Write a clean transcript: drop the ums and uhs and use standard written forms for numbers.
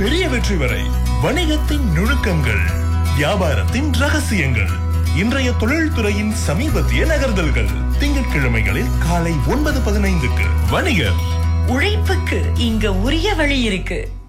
பெரிய வெற்றி வரை, வணிகத்தின் நுணுக்கங்கள், வியாபாரத்தின் ரகசியங்கள், இன்றைய தொழில்துறையின் சமீபத்திய நகர்தல்கள். திங்கட்கிழமைகளில் காலை 9:15க்கு வணிகர். உழைப்புக்கு இங்க உரிய வழி இருக்கு.